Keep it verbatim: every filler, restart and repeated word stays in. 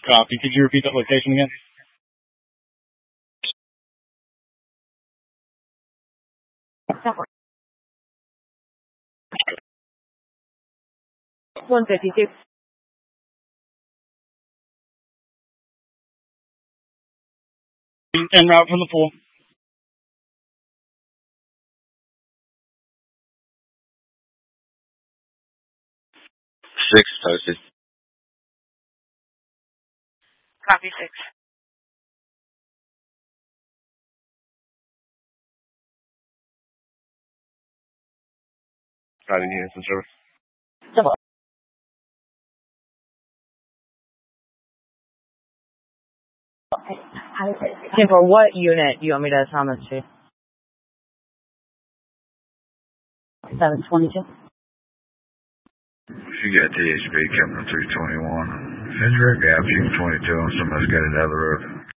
Copy. Could you repeat that location again? one fifty-six. En route from the pool. Six posted. Copy six. Got any units in service? Double. Tim, for what unit do you want me to assign this to? seven twenty-two. You got T H B coming three twenty-one. Send your gap, you twenty-two, and somebody's got it out of the roof.